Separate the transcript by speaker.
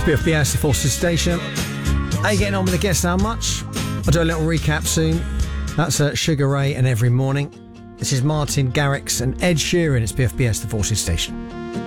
Speaker 1: BFBS, the Forces Station. How you getting on with the guest? How much? I'll do a little recap soon. That's Sugar Ray and Every Morning. This is Martin Garrix and Ed Sheeran. It's BFBS, the Forces Station.